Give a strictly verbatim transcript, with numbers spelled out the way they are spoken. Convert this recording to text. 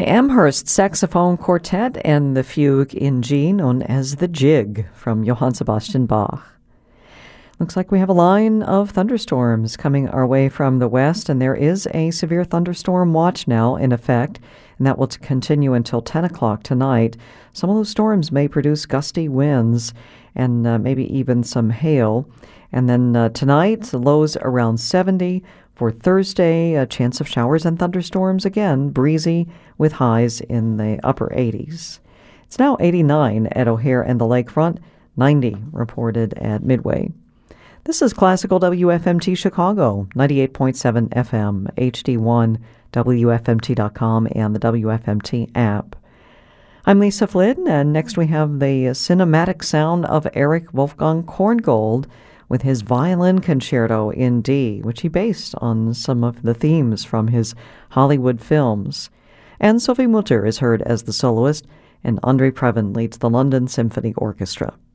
The Amherst Saxophone Quartet and the Fugue in G, known as the Jig, from Johann Sebastian Bach. Looks like we have a line of thunderstorms coming our way from the west, and there is a severe thunderstorm watch now in effect, and that will continue until ten o'clock tonight. Some of those storms may produce gusty winds and uh, maybe even some hail. And then uh, tonight, the lows around seventy. For Thursday, a chance of showers and thunderstorms again, breezy with highs in the upper eighties. It's now eighty-nine at O'Hare and the Lakefront, ninety reported at Midway. This is Classical W F M T Chicago, ninety-eight point seven F M, H D one, W F M T dot com, and the W F M T app. I'm Lisa Flynn, and next we have the cinematic sound of Eric Wolfgang Korngold with his Violin Concerto in D, which he based on some of the themes from his Hollywood films. And Sophie Mutter is heard as the soloist, and Andre Previn leads the London Symphony Orchestra.